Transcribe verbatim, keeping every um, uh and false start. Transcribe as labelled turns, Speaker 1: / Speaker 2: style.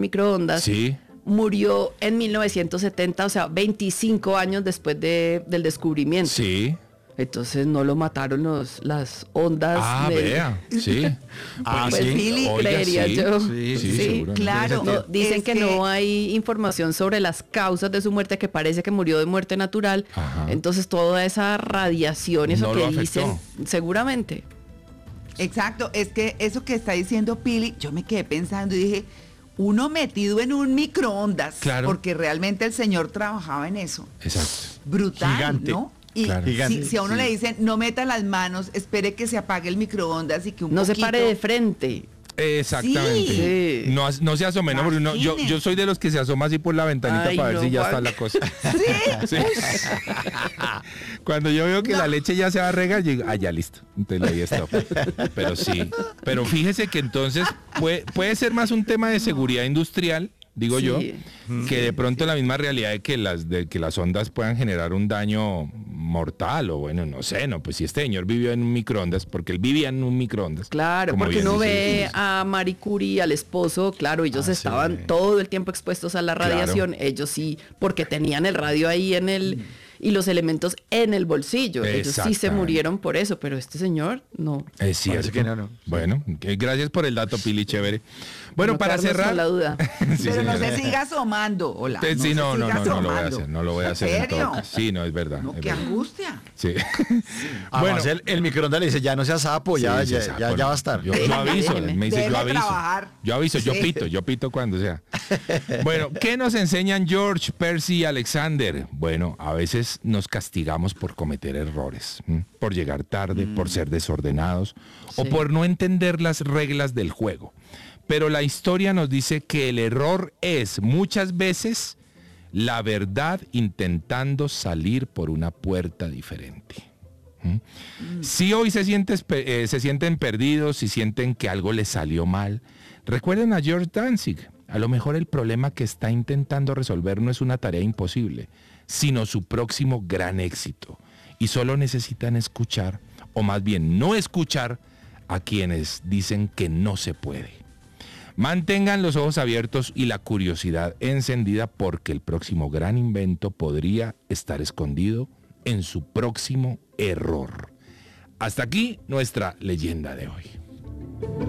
Speaker 1: microondas,
Speaker 2: Sí.
Speaker 1: murió en mil novecientos setenta, o sea, veinticinco años después de, del descubrimiento.
Speaker 2: Sí.
Speaker 1: Entonces no lo mataron los, las ondas.
Speaker 2: Ah,
Speaker 1: de-
Speaker 2: vea, sí.
Speaker 3: Ah,
Speaker 1: Pues
Speaker 3: sí.
Speaker 1: Pili,
Speaker 2: Oiga,
Speaker 1: creería
Speaker 2: sí,
Speaker 1: yo.
Speaker 3: sí,
Speaker 2: sí,
Speaker 1: Sí,
Speaker 2: seguramente.
Speaker 3: claro.
Speaker 1: No, dicen
Speaker 3: Es
Speaker 1: que, no hay información sobre las causas de su muerte, que parece que murió de muerte natural.
Speaker 2: Ajá.
Speaker 1: Entonces toda esa radiación, eso
Speaker 2: No
Speaker 1: que
Speaker 2: lo afectó.
Speaker 1: dicen, seguramente.
Speaker 4: Exacto, es que eso que está diciendo Pili, yo me quedé pensando y dije, uno metido en un microondas,
Speaker 2: Claro.
Speaker 4: porque realmente el señor trabajaba en eso.
Speaker 2: Exacto.
Speaker 4: Brutal,
Speaker 3: Gigante.
Speaker 4: ¿no? Y
Speaker 2: Claro.
Speaker 4: si,
Speaker 3: Gigante,
Speaker 4: si a uno
Speaker 3: sí.
Speaker 4: le dicen, no meta las manos, espere que se apague el microondas y que un
Speaker 1: No se
Speaker 4: poquito...
Speaker 1: pare de frente.
Speaker 2: Exactamente.
Speaker 1: Sí.
Speaker 2: No, as- no se asome, no, porque uno- yo,
Speaker 4: Imagínese.
Speaker 2: yo soy de los que se asoma así por la ventanita
Speaker 1: Ay,
Speaker 2: para ver
Speaker 1: no,
Speaker 2: si ya
Speaker 1: Juan.
Speaker 2: está la cosa.
Speaker 4: Sí.
Speaker 2: Sí. Cuando yo veo que
Speaker 4: No.
Speaker 2: la leche ya se va a regar, yo digo, ah, ya listo. Entonces ahí está. Pero sí. Pero fíjese que entonces puede, puede ser más un tema de seguridad industrial, digo
Speaker 1: Sí.
Speaker 2: yo, que de pronto la misma realidad de que las de que las ondas puedan generar un daño mortal, o bueno, no sé, no, pues si este señor vivió en un microondas, porque él vivía en un microondas.
Speaker 1: Claro,
Speaker 2: como
Speaker 1: porque
Speaker 2: bien
Speaker 1: uno
Speaker 2: dice
Speaker 1: ve
Speaker 2: Luis.
Speaker 1: a Marie Curie, al esposo, claro, ellos
Speaker 3: Ah,
Speaker 1: estaban
Speaker 3: sí.
Speaker 1: todo el tiempo expuestos a la
Speaker 2: Claro.
Speaker 1: radiación, ellos sí, porque tenían el radio ahí en el y los elementos en el bolsillo, ellos sí se
Speaker 2: Exactamente.
Speaker 1: murieron por eso, pero este señor no.
Speaker 2: Es cierto.
Speaker 3: Parece que no, no.
Speaker 2: Bueno, que gracias por el dato, Pili, chévere. Bueno,
Speaker 1: No
Speaker 2: para
Speaker 1: quedarnos
Speaker 2: cerrar.
Speaker 1: con la duda.
Speaker 2: Sí,
Speaker 4: Pero no
Speaker 2: señora.
Speaker 4: se siga asomando, hola.
Speaker 2: Eh, sí,
Speaker 4: se
Speaker 2: no, no,
Speaker 4: siga
Speaker 2: no, no lo voy a
Speaker 4: asomando.
Speaker 2: hacer, no lo voy a
Speaker 4: ¿En
Speaker 2: hacer en
Speaker 4: serio?
Speaker 2: todo caso. Sí, no, es verdad.
Speaker 4: No,
Speaker 2: es
Speaker 4: qué
Speaker 2: verdad.
Speaker 4: angustia.
Speaker 2: Sí.
Speaker 3: Además, el, el microondas le dice, ya no sea sapo, ya,
Speaker 2: sí,
Speaker 3: ya,
Speaker 2: sí,
Speaker 3: ya,
Speaker 2: sapo,
Speaker 3: ya
Speaker 2: no.
Speaker 3: va a estar.
Speaker 2: Yo, yo
Speaker 1: Déjeme,
Speaker 2: aviso,
Speaker 1: déjeme.
Speaker 2: me dice, yo
Speaker 4: Déjeme
Speaker 2: aviso.
Speaker 4: trabajar.
Speaker 2: Yo aviso, yo
Speaker 4: Sí.
Speaker 2: pito, yo pito cuando sea. Bueno, ¿qué nos enseñan George, Percy y Alexander? Bueno, a veces nos castigamos por cometer errores, ¿m? Por llegar tarde, por ser desordenados o
Speaker 1: Sí.
Speaker 2: por no entender las reglas del juego. Pero la historia nos dice que el error es muchas veces la verdad intentando salir por una puerta diferente. ¿Mm? Si hoy se, sientes pe- eh, se sienten perdidos, si sienten que algo les salió mal, recuerden a George Danzig. A lo mejor el problema que está intentando resolver no es una tarea imposible, sino su próximo gran éxito. Y solo necesitan escuchar, o más bien no escuchar, a quienes dicen que no se puede. Mantengan los ojos abiertos y la curiosidad encendida, porque el próximo gran invento podría estar escondido en su próximo error. Hasta aquí nuestra leyenda de hoy.